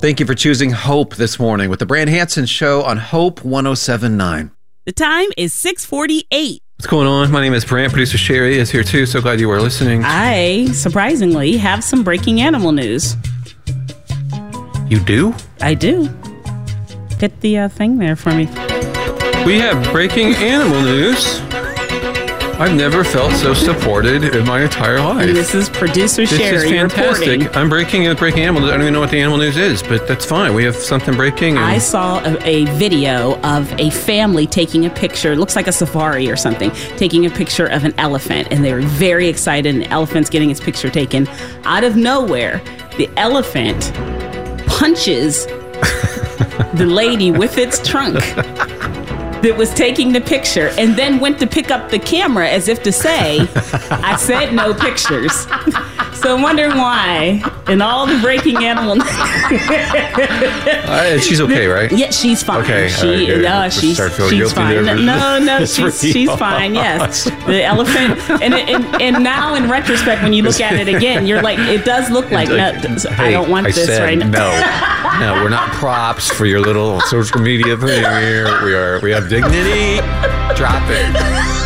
Thank you for choosing Hope this morning with the Brand Hansen Show on Hope 107.9. The time is 6:48. What's going on? My name is Brant. Producer Sherry is here too. So glad you are listening. I, surprisingly, have some breaking animal news. You do? I do. Hit the thing there for me. We have breaking animal news. I've never felt so supported in my entire life. And this is producer Sherry This is fantastic. reporting. I'm breaking animal news. I don't even know what the animal news is, but that's fine. We have something breaking. I saw a video of a family taking a picture. It looks like a safari or something. Taking a picture of an elephant. And they were very excited. And the elephant's getting its picture taken. Out of nowhere, the elephant punches the lady with its trunk that was taking the picture, and then went to pick up the camera as if to say, I said no pictures. So I'm wondering why, in all the breaking animal... she's okay, right? Yeah, she's fine. Okay. She's fine. No, she's fine, yes. The elephant, and now in retrospect, when you look at it again, you're like, it does look like, I don't want this right now. No, we're not props for your little social media thing here. We have dignity. Drop it.